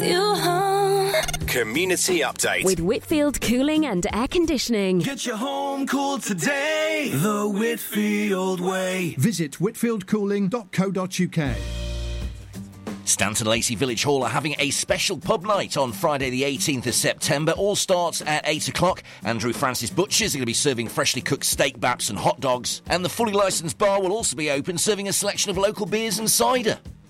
with you home. Community Update. With Whitfield Cooling and Air Conditioning. Get your home cooled today the Whitfield way. Visit whitfieldcooling.co.uk. Stanton Lacey Village Hall are having a special pub night on Friday the 18th of September. All starts at 8 o'clock. Andrew Francis Butchers are going to be serving freshly cooked steak baps and hot dogs. And the fully licensed bar will also be open, serving a selection of local beers and cider.